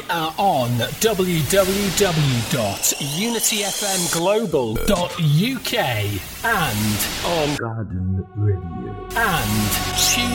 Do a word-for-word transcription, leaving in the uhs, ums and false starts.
are on w w w dot unity f m global dot u k and on Garden Radio and tune